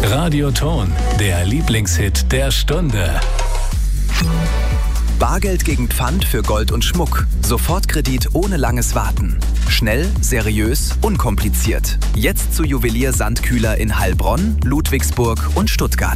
Radioton, der Lieblingshit der Stunde. Bargeld gegen Pfand für Gold und Schmuck. Sofortkredit ohne langes Warten. Schnell, seriös, unkompliziert. Jetzt zu Juwelier Sandkühler in Heilbronn, Ludwigsburg und Stuttgart.